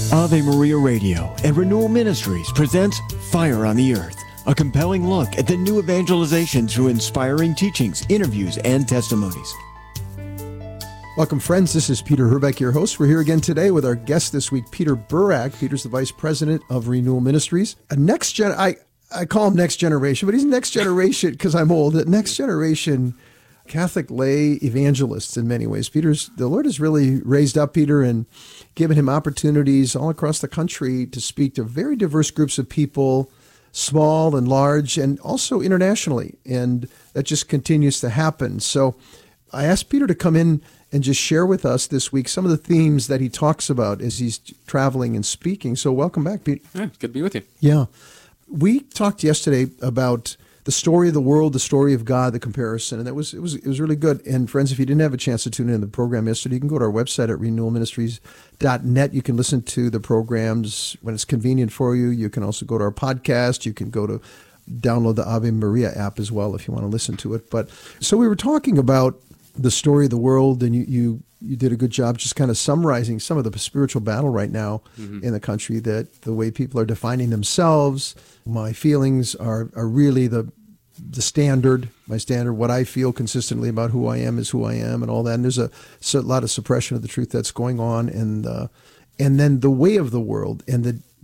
Ave Maria Radio and Renewal Ministries presents Fire on the Earth, a compelling look at the new evangelization through inspiring teachings, interviews, and testimonies. Welcome, friends. This is Peter Herbeck, your host. We're here again today with our guest this week, Peter Burak. Peter's the Vice President of Renewal Ministries. I call him Next Generation, but he's Next Generation because I'm old. Next Generation Catholic lay evangelist in many ways. The Lord has really raised up Peter and given him opportunities all across the country to speak to very diverse groups of people, small and large, and also internationally. And that just continues to happen. So I asked Peter to come in and just share with us this week some of the themes that he talks about as he's traveling and speaking. So welcome back, Peter. Yeah, good to be with you. Yeah. We talked yesterday about the story of the world, the story of God, the comparison, and it was really good. And friends, if you didn't have a chance to tune in to the program yesterday, you can go to our website at renewalministries.net. You can listen to the programs when it's convenient for you. You can also go to our podcast. You can go to download the Ave Maria app as well if you want to listen to it. But so we were talking about the story of the world, and you did a good job just kind of summarizing some of the spiritual battle right now in the country, that the way people are defining themselves. My feelings are really the standard, my standard. What I feel consistently about who I am is who I am, and all that. And there's a lot of suppression of the truth that's going on, and then the way of the world, and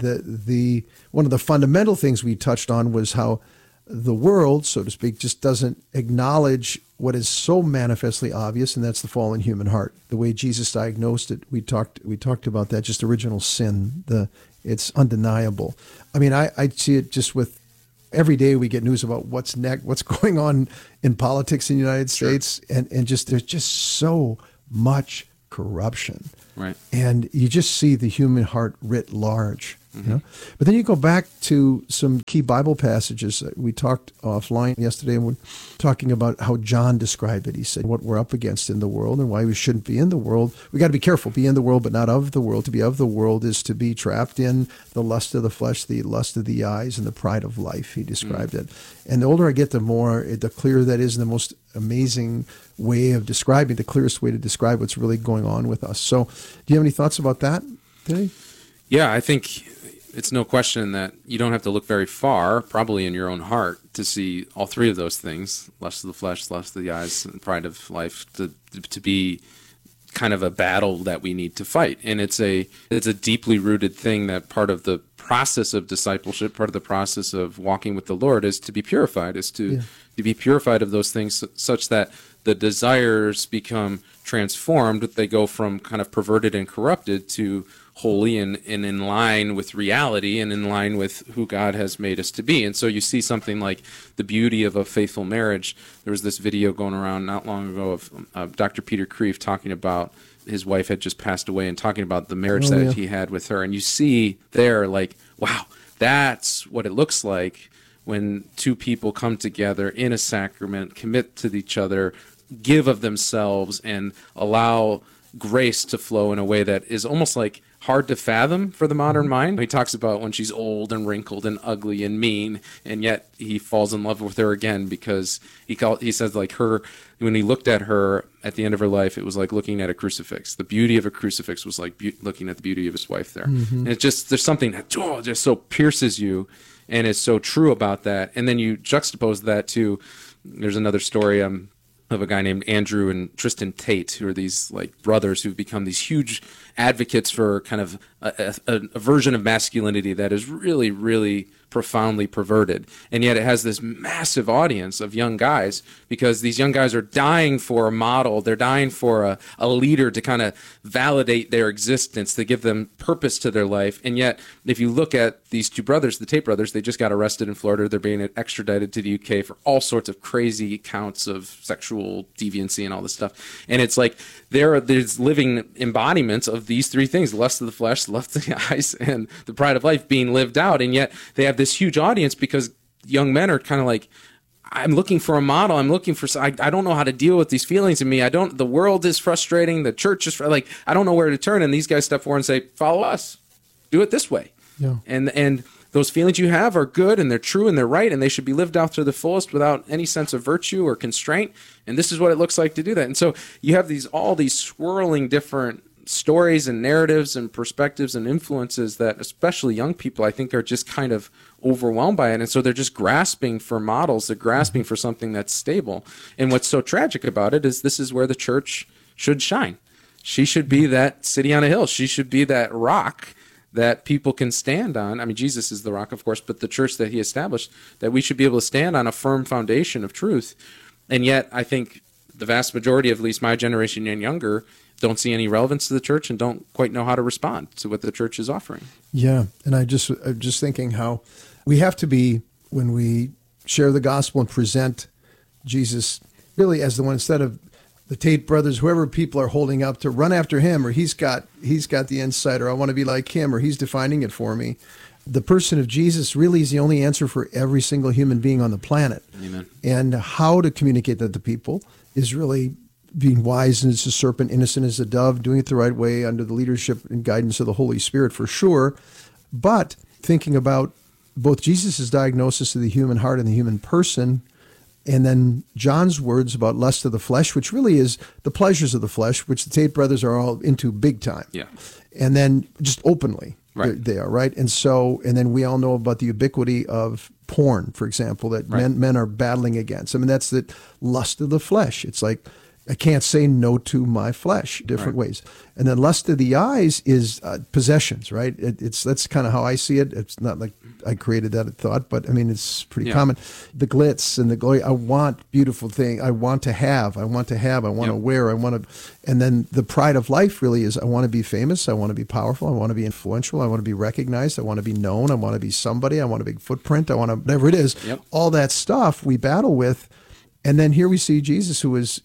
the one of the fundamental things we touched on was how the world, so to speak, just doesn't acknowledge what is so manifestly obvious, and that's the fallen human heart. The way Jesus diagnosed it, we talked about that, just original sin. It's undeniable. I mean, I see it just with every day we get news about what's going on in politics in the United States, and just there's just so much corruption. Right. And you just see the human heart writ large. You know? But then you go back to some key Bible passages. We talked offline yesterday, and we're talking about how John described it. He said what we're up against in the world and why we shouldn't be in the world. We got to be careful, be in the world, but not of the world. To be of the world is to be trapped in the lust of the flesh, the lust of the eyes, and the pride of life. He described it. And the older I get, the clearer that is, and the most amazing way of describing, the clearest way to describe what's really going on with us. So do you have any thoughts about that today? Yeah, I think it's no question that you don't have to look very far, probably in your own heart, to see all three of those things, lust of the flesh, lust of the eyes, and pride of life, to be kind of a battle that we need to fight. And it's a deeply rooted thing that part of the process of discipleship, part of the process of walking with the Lord is to be purified, to be purified of those things such that the desires become transformed. They go from kind of perverted and corrupted to holy and in line with reality and in line with who God has made us to be. And so you see something like the beauty of a faithful marriage. There was this video going around not long ago of Dr. Peter Kreeft talking about his wife had just passed away and talking about the marriage he had with her. And you see there, like, wow, that's what it looks like when two people come together in a sacrament, commit to each other, give of themselves, and allow grace to flow in a way that is almost like hard to fathom for the modern mind. He talks about when she's old and wrinkled and ugly and mean, and yet he falls in love with her again because he says, like, her, when he looked at her at the end of her life, it was like looking at a crucifix. The beauty of a crucifix was like looking at the beauty of his wife there. And it's just, there's something that just so pierces you and is so true about that. And then you juxtapose that to, there's another story of a guy named Andrew and Tristan Tate, who are these like brothers who've become these huge advocates for kind of a version of masculinity that is really, really profoundly perverted. And yet it has this massive audience of young guys because these young guys are dying for a model. They're dying for a leader to kind of validate their existence, to give them purpose to their life. And yet, if you look at these two brothers, the Tate brothers, they just got arrested in Florida. They're being extradited to the UK for all sorts of crazy counts of sexual deviancy and all this stuff. And it's like there's living embodiments of these three things: the lust of the flesh, the lust of the eyes, and the pride of life being lived out. And yet they have this huge audience because young men are kind of like, I'm looking for a model. I'm looking for, I don't know how to deal with these feelings in me. The world is frustrating. The church is like, I don't know where to turn. And these guys step forward and say, follow us, do it this way. Yeah. And those feelings you have are good and they're true and they're right and they should be lived out to the fullest without any sense of virtue or constraint. And this is what it looks like to do that. And so you have all these swirling different stories and narratives and perspectives and influences that especially young people, I think, are just kind of overwhelmed by it. And so they're just grasping for models. They're grasping for something that's stable. And what's so tragic about it is this is where the church should shine. She should be that city on a hill. She should be that rock that people can stand on. I mean, Jesus is the rock, of course, but the church that he established, that we should be able to stand on a firm foundation of truth. And yet, I think the vast majority, of at least my generation and younger, don't see any relevance to the church and don't quite know how to respond to what the church is offering. Yeah, and I'm just thinking how we have to be, when we share the gospel and present Jesus really as the one, instead of the Tate brothers, whoever people are holding up, to run after him, or he's got the insight, or I want to be like him, or he's defining it for me. The person of Jesus really is the only answer for every single human being on the planet. Amen. And how to communicate that to people is really being wise as a serpent, innocent as a dove, doing it the right way under the leadership and guidance of the Holy Spirit, for sure. But thinking about both Jesus' diagnosis of the human heart and the human person, and then John's words about lust of the flesh, which really is the pleasures of the flesh, which the Tate brothers are all into big time. Yeah. And then just openly, right. they are, right? And so, and then we all know about the ubiquity of porn, for example, that right. men are battling against. I mean, that's the lust of the flesh. It's like, I can't say no to my flesh, different right. ways. And then lust of the eyes is possessions, right? That's kind of how I see it. It's not like I created that thought, but I mean, it's pretty common. The glitz and the glory. I want beautiful thing. I want to have. I want to wear. I want to. And then the pride of life really is, I want to be famous. I want to be powerful. I want to be influential. I want to be recognized. I want to be known. I want to be somebody. I want a big footprint. I want to, whatever it is. Yep. All that stuff we battle with. And then here we see Jesus, who is,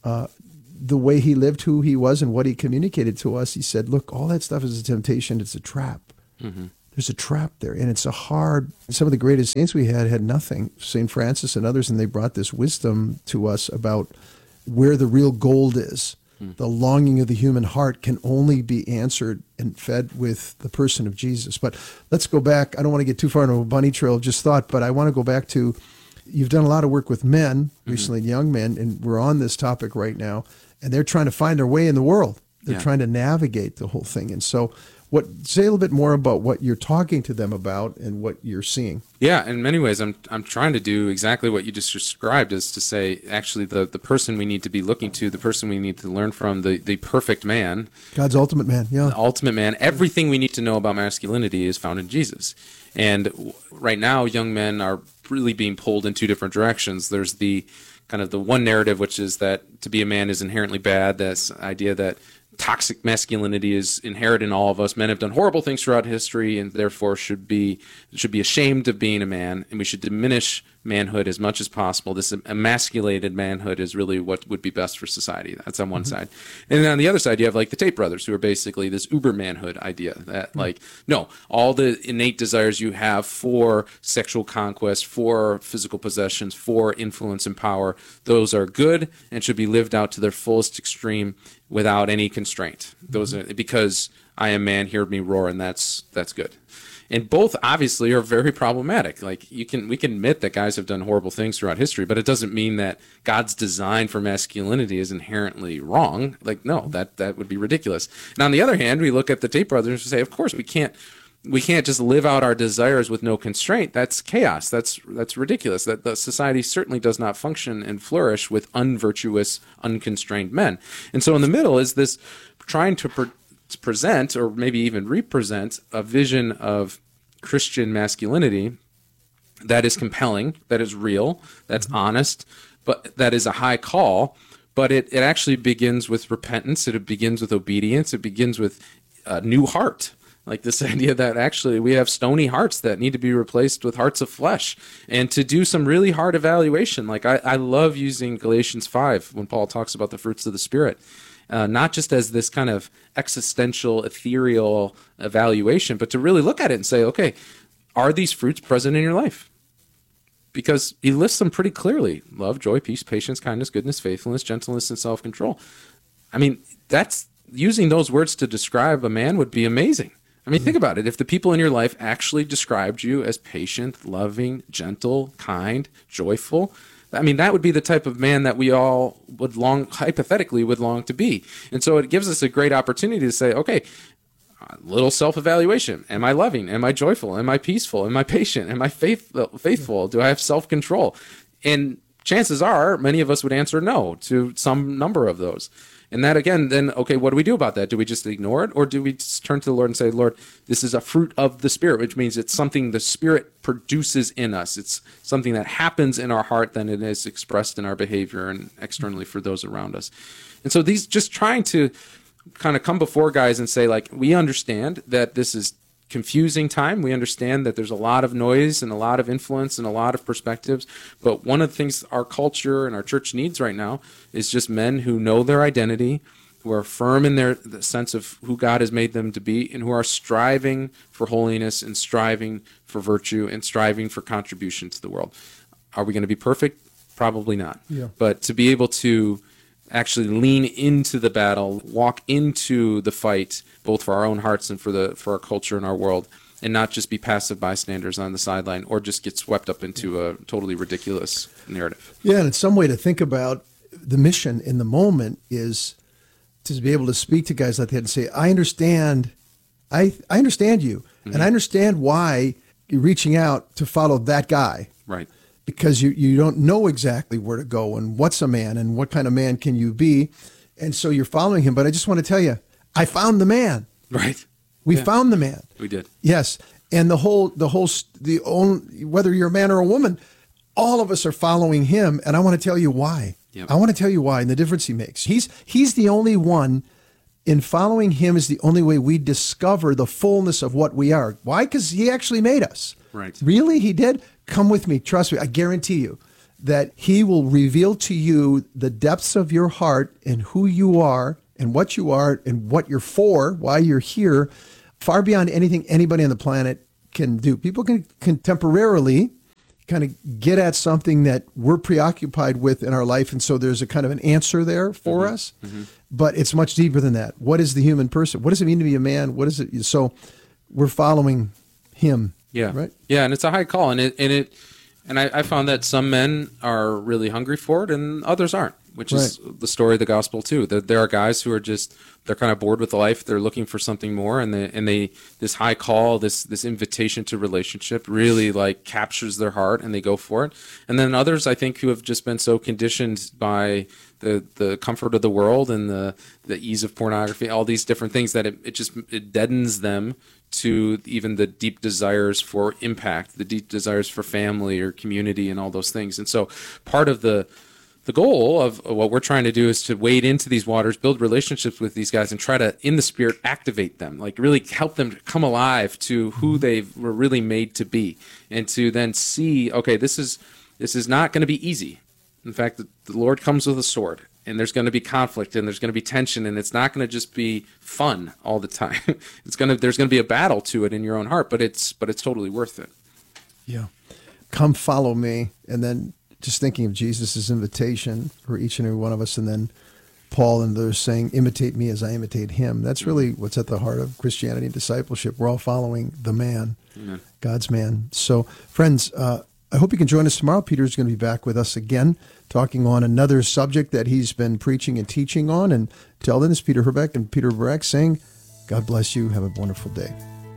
the way he lived, who he was, and what he communicated to us. He said, look, all that stuff is a temptation. It's a trap. Mm-hmm. There's a trap there. And it's some of the greatest saints we had nothing. St. Francis and others, and they brought this wisdom to us about where the real gold is. The longing of the human heart can only be answered and fed with the person of Jesus. But let's go back. I don't want to get too far into a bunny trail of just thought, but I want to go back to, you've done a lot of work with men recently, young men, and we're on this topic right now, and they're trying to find their way in the world. They're trying to navigate the whole thing. And so say a little bit more about what you're talking to them about and what you're seeing. Yeah, in many ways, I'm trying to do exactly what you just described, is to say, actually, the person we need to be looking to, the person we need to learn from, the perfect man. God's ultimate man, yeah. The ultimate man. Everything we need to know about masculinity is found in Jesus. And right now, young men are really being pulled in two different directions. There's the kind of the one narrative, which is that to be a man is inherently bad. This idea that toxic masculinity is inherent in all of us. Men have done horrible things throughout history and therefore should be ashamed of being a man, and we should diminish manhood as much as possible. This emasculated manhood is really what would be best for society. That's on one side. And then on the other side, you have like the Tate brothers, who are basically this uber manhood idea that like, no, all the innate desires you have for sexual conquest, for physical possessions, for influence and power, those are good and should be lived out to their fullest extreme without any constraint. Those are, because I am man, hear me roar, and that's good. And both obviously are very problematic. Like we can admit that guys have done horrible things throughout history, but it doesn't mean that God's design for masculinity is inherently wrong. Like, no, that would be ridiculous. And on the other hand, we look at the Tate brothers and say, of course we can't just live out our desires with no constraint. That's chaos. That's ridiculous. That the society certainly does not function and flourish with unvirtuous, unconstrained men. And so in the middle is this trying to present, or maybe even represent, a vision of Christian masculinity that is compelling, that is real, that's honest, but that is a high call. But it actually begins with repentance. It begins with obedience. It begins with a new heart. Like this idea that actually we have stony hearts that need to be replaced with hearts of flesh, and to do some really hard evaluation. Like I love using Galatians 5 when Paul talks about the fruits of the Spirit. Not just as this kind of existential, ethereal evaluation, but to really look at it and say, okay, are these fruits present in your life? Because he lists them pretty clearly: love, joy, peace, patience, kindness, goodness, faithfulness, gentleness, and self-control. I mean, that's using those words to describe a man would be amazing. I mean, think about it. If the people in your life actually described you as patient, loving, gentle, kind, joyful, I mean, that would be the type of man that we all hypothetically would long to be. And so it gives us a great opportunity to say, okay, a little self-evaluation. Am I loving? Am I joyful? Am I peaceful? Am I patient? Am I faithful? Do I have self-control? And chances are many of us would answer no to some number of those. And that, again, then, okay, what do we do about that? Do we just ignore it, or do we just turn to the Lord and say, Lord, this is a fruit of the Spirit, which means it's something the Spirit produces in us. It's something that happens in our heart, then it is expressed in our behavior and externally for those around us. And so these, just trying to kind of come before guys and say, like, we understand that this is confusing time. We understand that there's a lot of noise and a lot of influence and a lot of perspectives. But one of the things our culture and our church needs right now is just men who know their identity, who are firm in the sense of who God has made them to be, and who are striving for holiness and striving for virtue and striving for contribution to the world. Are we going to be perfect? Probably not. Yeah. But to be able to actually lean into the battle, walk into the fight, both for our own hearts and for our culture and our world, and not just be passive bystanders on the sideline or just get swept up into a totally ridiculous narrative. Yeah, and it's some way to think about the mission in the moment is to be able to speak to guys like that and say, I understand you, and I understand why you're reaching out to follow that guy. Right. Because you don't know exactly where to go and what's a man and what kind of man can you be. And so you're following him. But I just want to tell you, I found the man. Right. We found the man. We did. Yes. And whether you're a man or a woman, all of us are following him. And I want to tell you why. Yep. I want to tell you why and the difference he makes. He's the only one. In following him is the only way we discover the fullness of what we are. Why? Because he actually made us. Right. Really? He did? Come with me. Trust me. I guarantee you that he will reveal to you the depths of your heart and who you are and what you're for, why you're here, far beyond anything anybody on the planet can do. People can temporarily kind of get at something that we're preoccupied with in our life. And so there's a kind of an answer there for us, but it's much deeper than that. What is the human person? What does it mean to be a man? What is it? So we're following him. Yeah. Right. Yeah. And it's a high call. And I found that some men are really hungry for it and others aren't, which is the story of the gospel too. There are guys who are they're kind of bored with life. They're looking for something more. And they this high call, this invitation to relationship really like captures their heart and they go for it. And then others, I think, who have just been so conditioned by the comfort of the world and the ease of pornography, all these different things that it deadens them to even the deep desires for impact, the deep desires for family or community and all those things. And so part of the goal of what we're trying to do is to wade into these waters, build relationships with these guys and try to, in the Spirit, activate them, like really help them to come alive to who they were really made to be, and to then see, okay, this is not going to be easy. In fact, the Lord comes with a sword, and there's going to be conflict, and there's going to be tension, and it's not going to just be fun all the time. There's going to be a battle to it in your own heart, but it's totally worth it. Yeah. Come follow me. And then just thinking of Jesus' invitation for each and every one of us, and then Paul and others saying, imitate me as I imitate him. That's really what's at the heart of Christianity and discipleship. We're all following the man, Amen. God's man. So, friends, I hope you can join us tomorrow. Peter's going to be back with us again, talking on another subject that he's been preaching and teaching on. And till then, it's Peter Herbeck and Peter Barak saying, God bless you. Have a wonderful day.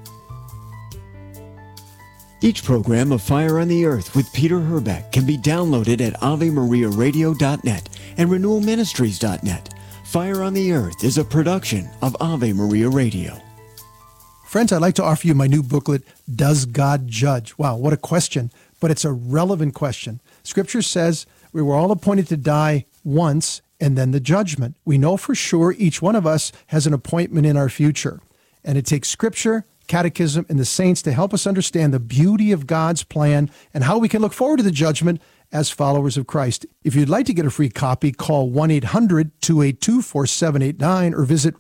Each program of Fire on the Earth with Peter Herbeck can be downloaded at AveMariaRadio.net and RenewalMinistries.net. Fire on the Earth is a production of Ave Maria Radio. Friends, I'd like to offer you my new booklet, Does God Judge? Wow, what a question, but it's a relevant question. Scripture says we were all appointed to die once and then the judgment. We know for sure each one of us has an appointment in our future. And it takes Scripture, Catechism, and the saints to help us understand the beauty of God's plan and how we can look forward to the judgment as followers of Christ. If you'd like to get a free copy, call 1-800-282-4789 or visit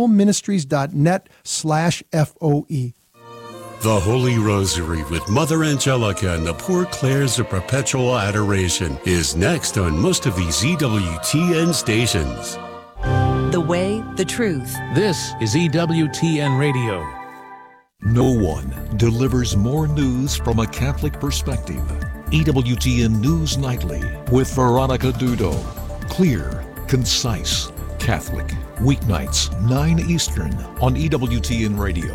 renewalministries.net/FOE. The Holy Rosary with Mother Angelica and the Poor Clares of Perpetual Adoration is next on most of these EWTN stations. The way, the truth. This is EWTN Radio. No one delivers more news from a Catholic perspective EWTN News Nightly with Veronica Dudo. Clear, concise, Catholic. Weeknights, 9 Eastern on EWTN Radio.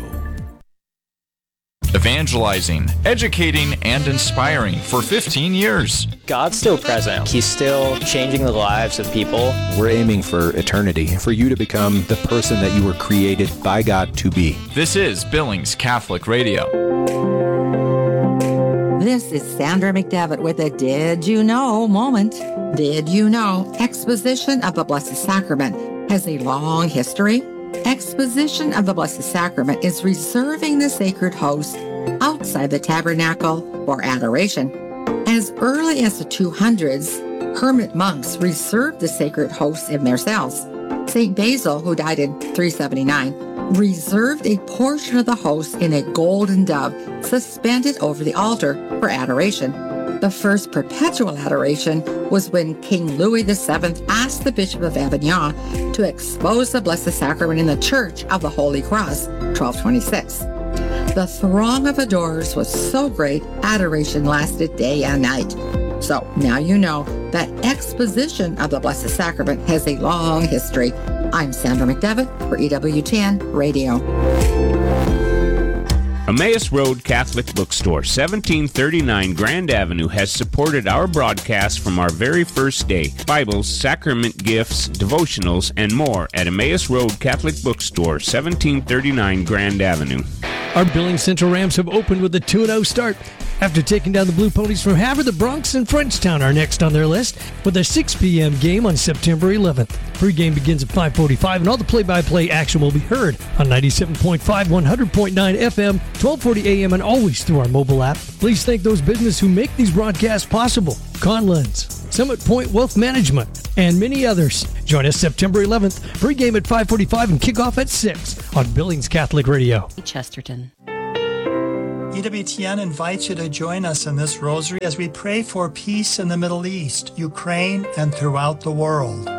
Evangelizing, educating, and inspiring for 15 years. God's still present. He's still changing the lives of people. We're aiming for eternity, for you to become the person that you were created by God to be. This is Billings Catholic Radio. This is Sandra McDevitt with a Did You Know moment. Did you know exposition of the Blessed Sacrament has a long history? Exposition of the Blessed Sacrament is reserving the sacred host outside the tabernacle for adoration. As early as the 200s, hermit monks reserved the sacred hosts in their cells. St. Basil, who died in 379, reserved a portion of the host in a golden dove suspended over the altar for adoration. The first perpetual adoration was when King Louis VII asked the Bishop of Avignon to expose the Blessed Sacrament in the Church of the Holy Cross, 1226. The throng of adorers was so great, adoration lasted day and night. So now you know that exposition of the Blessed Sacrament has a long history. I'm Sandra McDevitt for EWTN Radio. Emmaus Road Catholic Bookstore, 1739 Grand Avenue, has supported our broadcast from our very first day. Bibles, sacrament gifts, devotionals, and more at Emmaus Road Catholic Bookstore, 1739 Grand Avenue. Our Billings Central Rams have opened with a 2-0 start. After taking down the Blue Ponies from Havre, the Bronx and Frenchtown are next on their list with a 6 p.m. game on September 11th. Pre-game begins at 5:45, and all the play-by-play action will be heard on 97.5, 100.9 FM, 1240 AM, and always through our mobile app. Please thank those businesses who make these broadcasts possible. Conlens, Summit Point Wealth Management, and many others. Join us September 11th, pre-game at 5:45 and kickoff at 6 on Billings Catholic Radio. Chesterton. EWTN invites you to join us in this rosary as we pray for peace in the Middle East, Ukraine, and throughout the world.